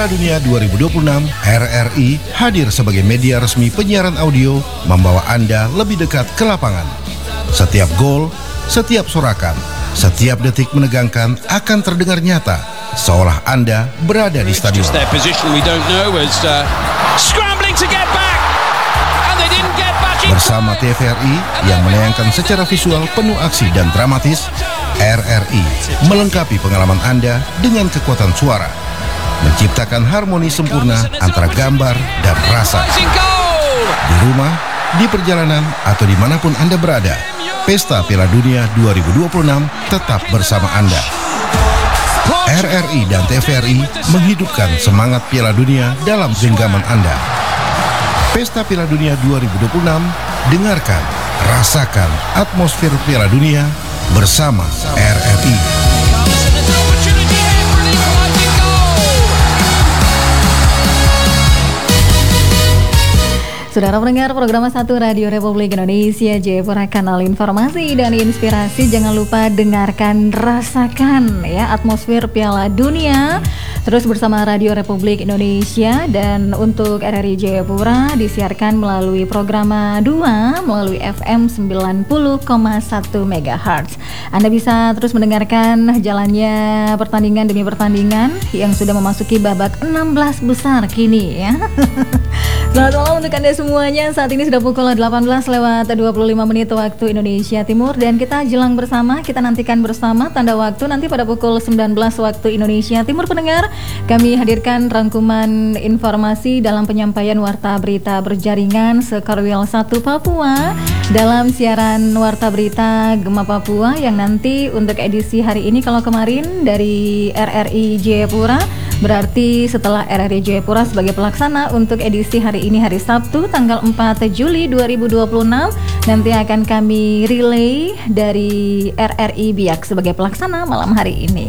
Dunia 2026, RRI hadir sebagai media resmi penyiaran audio membawa Anda lebih dekat ke lapangan. Setiap gol, setiap sorakan, setiap detik menegangkan akan terdengar nyata, seolah Anda berada di stadion. Bersama TVRI yang menayangkan secara visual penuh aksi dan dramatis, RRI melengkapi pengalaman Anda dengan kekuatan suara, menciptakan harmoni sempurna antara gambar dan rasa. Di rumah, di perjalanan, atau dimanapun Anda berada, Pesta Piala Dunia 2026 tetap bersama Anda. RRI dan TVRI menghidupkan semangat Piala Dunia dalam genggaman Anda. Pesta Piala Dunia 2026, dengarkan, rasakan atmosfer Piala Dunia bersama RRI. Saudara pendengar program 1 Radio Republik Indonesia Jayapura, kanal informasi dan inspirasi. Jangan lupa dengarkan, rasakan ya atmosfer Piala Dunia terus bersama Radio Republik Indonesia. Dan untuk RRI Jayapura disiarkan melalui program 2 melalui FM 90,1 MHz. Anda bisa terus mendengarkan jalannya pertandingan demi pertandingan yang sudah memasuki babak 16 besar kini ya. Selamat malam untuk Anda semuanya. Saat ini sudah pukul 18:25 waktu Indonesia Timur, dan kita jelang bersama, kita nantikan bersama tanda waktu nanti pada pukul 19 waktu Indonesia Timur. Pendengar, kami hadirkan rangkuman informasi dalam penyampaian warta berita berjaringan Sekarwil 1 Papua dalam siaran warta berita Gema Papua yang nanti untuk edisi hari ini, kalau kemarin dari RRI Jayapura, berarti setelah RRI Jayapura sebagai pelaksana untuk edisi hari ini, hari Sabtu tanggal 4 Juli 2026, nanti akan kami relay dari RRI Biak sebagai pelaksana malam hari ini.